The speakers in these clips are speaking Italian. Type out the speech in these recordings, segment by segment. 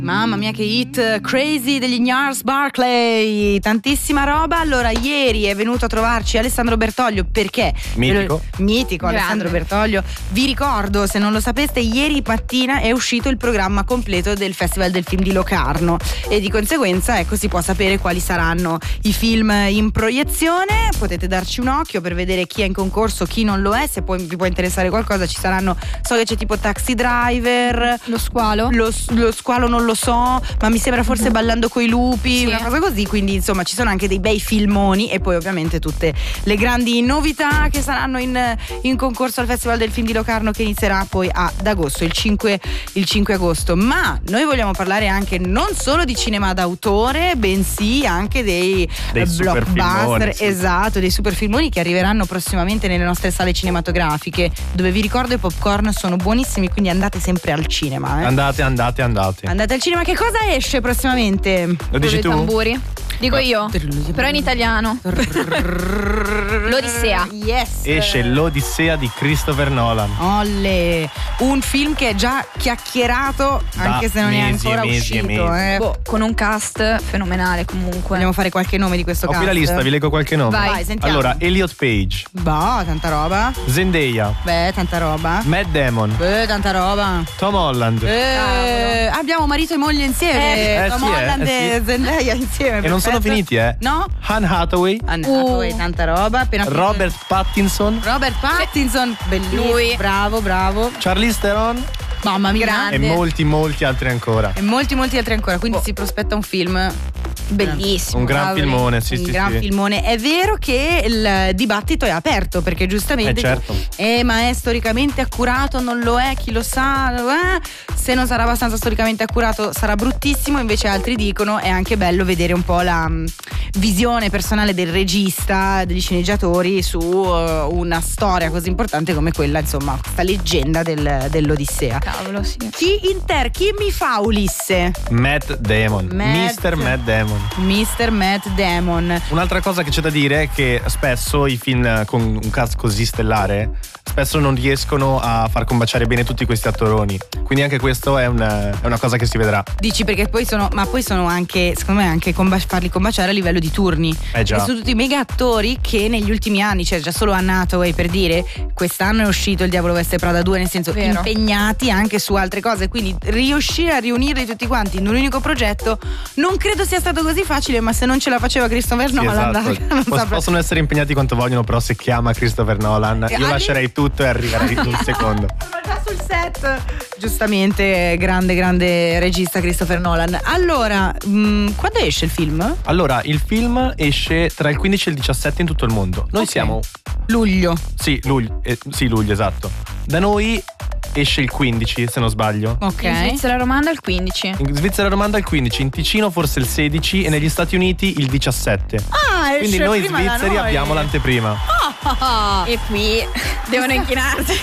Mamma mia che hit, Crazy degli Gnarls Barkley, tantissima roba. Allora ieri è venuto a trovarci Alessandro Bertoglio, perché mitico Alessandro Bertoglio. Vi ricordo, se non lo sapeste, ieri mattina è uscito il programma completo del Festival del Film di Locarno e di conseguenza ecco si può sapere quali saranno i film in proiezione. Potete darci un occhio per vedere chi è in concorso, chi non lo è, se poi vi può interessare qualcosa. Ci saranno, so che c'è tipo Taxi Driver, Lo Squalo, lo Squalo non lo so, ma mi sembra forse Ballando coi lupi, sì, una cosa così, quindi insomma ci sono anche dei bei filmoni e poi ovviamente tutte le grandi novità che saranno in concorso al Festival del Film di Locarno, che inizierà poi ad agosto, il 5 agosto. Ma noi vogliamo parlare anche non solo di cinema d'autore, bensì anche dei blockbuster, sì. Esatto, dei super filmoni che arriveranno prossimamente nelle nostre sale cinematografiche, dove vi ricordo i popcorn sono buonissimi, quindi andate sempre al cinema. Andate al cinema. Che cosa esce prossimamente? Lo dici tu? Tamburi. Dico io, però in italiano. L'Odissea. Yes. Esce l'Odissea di Christopher Nolan. Olle, un film che è già chiacchierato, anche se non è ancora uscito. Con un cast fenomenale comunque. Vogliamo fare qualche nome di questo cast? Ho qui la lista, vi leggo qualche nome. Vai, sentiamo. Allora, Elliot Page. Tanta roba. Zendaya. Tanta roba. Matt Damon. Tanta roba. Tom Holland. Abbiamo marito e moglie insieme. Tom Holland e Zendaya insieme. E non sono finiti, No? Anne Hathaway. Tanta roba. Robert Pattinson, bellissimo. Lui. Bravo. Charlize Theron. Mamma mia. Grande. E molti altri ancora. Quindi si prospetta un film bellissimo, un gran filmone, sì. Filmone. È vero che il dibattito è aperto, perché giustamente certo. Ma è storicamente accurato, non lo è, chi lo sa, se non sarà abbastanza storicamente accurato sarà bruttissimo. Invece altri dicono è anche bello vedere un po' la visione personale del regista, degli sceneggiatori su una storia così importante come quella, insomma, questa leggenda dell'Odissea. Cavolo, sì. Chi mi fa Ulisse? Matt Damon. Mr. Matt Damon. Un'altra cosa che c'è da dire è che spesso i film con un cast così stellare spesso non riescono a far combaciare bene tutti questi attoroni, quindi anche questo è una cosa che si vedrà. Dici, perché poi sono anche, secondo me, anche farli combaciare a livello di turni. Già. E sono tutti mega attori che negli ultimi anni, cioè già solo Anne Hathaway, per dire, quest'anno è uscito Il Diavolo Veste Prada 2, nel senso, vero, impegnati anche su altre cose, quindi riuscire a riunirli tutti quanti in un unico progetto non credo sia stato così facile, ma se non ce la faceva Christopher Nolan, esatto. Possono essere impegnati quanto vogliono, però se chiama Christopher Nolan io lascerei tutto e arriverei in un secondo. Già sul set. Giustamente, grande regista Christopher Nolan. Allora, quando esce il film? Allora, il film esce tra il 15 e il 17 in tutto il mondo. Noi siamo luglio. Sì, luglio, esatto. Da noi esce il 15, se non sbaglio. Ok. In Svizzera Romanda il 15. In Svizzera Romanda il 15, in Ticino forse il 16 e negli Stati Uniti il 17. Quindi noi svizzeri abbiamo l'anteprima. E qui devono inchinarsi.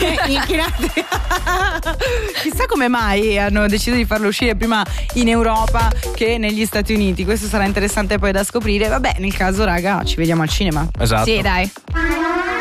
Chissà come mai hanno deciso di farlo uscire prima in Europa che negli Stati Uniti. Questo sarà interessante poi da scoprire. Vabbè, nel caso, raga, ci vediamo al cinema. Esatto. Sì, dai.